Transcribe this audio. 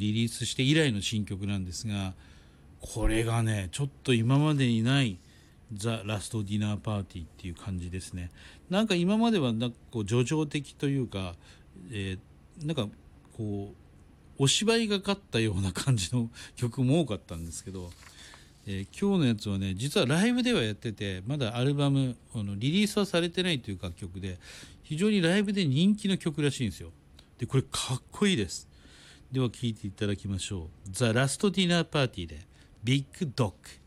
リリースして以来の新曲なんですが、これがねちょっと今までにないザ・ラストディナーパーティーっていう感じですね。なんか今まではなんかこう叙情的というか、なんかこうお芝居がかったような感じの曲も多かったんですけど、今日のやつはね実はライブではやってて、まだアルバムリリースはされてないという楽曲で、非常にライブで人気の曲らしいんですよ。でこれかっこいいです。では聴いていただきましょう。ザ・ラストディナーパーティーでビッグドッグ。